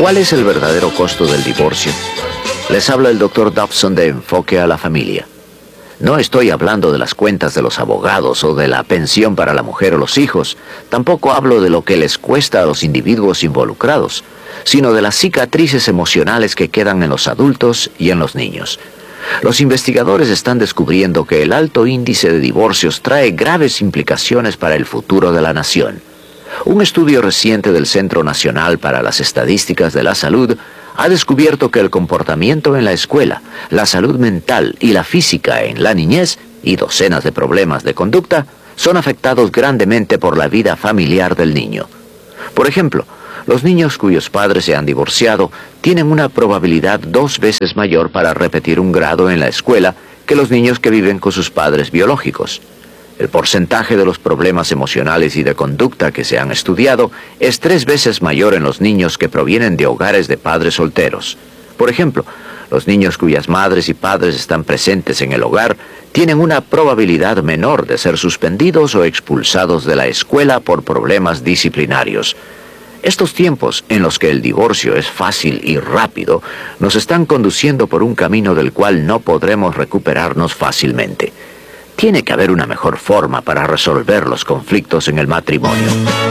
¿Cuál es el verdadero costo del divorcio? Les habla el Dr. Dobson de Enfoque a la Familia. No estoy hablando de las cuentas de los abogados o de la pensión para la mujer o los hijos. Tampoco hablo de lo que les cuesta a los individuos involucrados, sino de las cicatrices emocionales que quedan en los adultos y en los niños. Los investigadores están descubriendo que el alto índice de divorcios trae graves implicaciones para el futuro de la nación. Un estudio reciente del Centro Nacional para las Estadísticas de la Salud ha descubierto que el comportamiento en la escuela, la salud mental y la física en la niñez y docenas de problemas de conducta son afectados grandemente por la vida familiar del niño. Por ejemplo, los niños cuyos padres se han divorciado tienen una probabilidad 2 veces mayor para repetir un grado en la escuela que los niños que viven con sus padres biológicos. El porcentaje de los problemas emocionales y de conducta que se han estudiado es 3 veces mayor en los niños que provienen de hogares de padres solteros. Por ejemplo, los niños cuyas madres y padres están presentes en el hogar tienen una probabilidad menor de ser suspendidos o expulsados de la escuela por problemas disciplinarios. Estos tiempos en los que el divorcio es fácil y rápido nos están conduciendo por un camino del cual no podremos recuperarnos fácilmente. Tiene que haber una mejor forma para resolver los conflictos en el matrimonio.